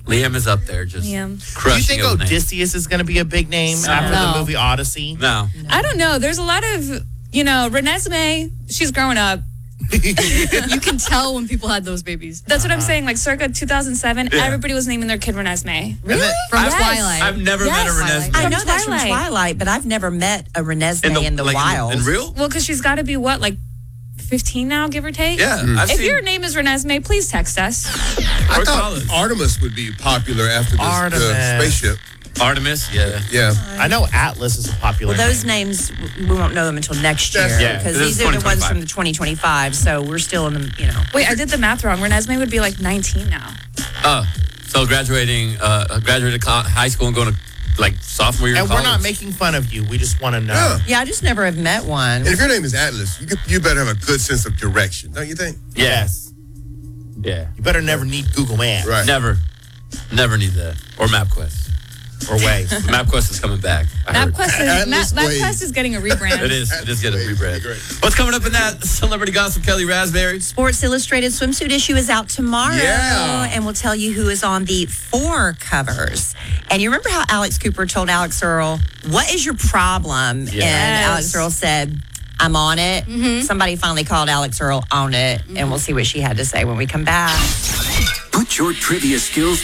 Liam is up there, just crushing. Do you think Odysseus is going to be a big name after the movie Odyssey? No. I don't know. There's a lot of, Renesmee, she's growing up. You can tell when people had those babies. That's what I'm saying. Like circa 2007, everybody was naming their kid Renesmee. Really? From Twilight. I've never met a Renesmee. I know that's from Twilight, but I've never met a Renesmee in the wild. In real? Well, because she's got to be 15 now, give or take? Yeah. If your name is Renesmee, please text us. I thought Artemis would be popular after the spaceship. Artemis, yeah. I know Atlas is a popular Well, those name. names, we won't know them until next year. Yeah, Because this is these are the ones 2025. from the 2025, so we're still in the, Wait, I did the math wrong. Renesmee would be 19 now. So graduated high school and going to sophomore year And of we're college. not making fun of you. We just want to know. Yeah, I just never have met one. And if your name is Atlas, you better have a good sense of direction, don't you think? Yes. Yeah. You better never need Google Maps. Right. Never need that. Or MapQuest. Or Waze. MapQuest is coming back. MapQuest is getting a rebrand. It is getting a rebrand. What's coming up in that celebrity gossip, Kelly Raspberry? Sports Illustrated swimsuit issue is out tomorrow. Yeah. And we'll tell you who is on the 4 covers. And you remember how Alex Cooper told Alex Earl, what is your problem? Yes. And Alex Earl said, I'm on it. Somebody finally called Alex Earl on it. And we'll see what she had to say when we come back. Put your trivia skills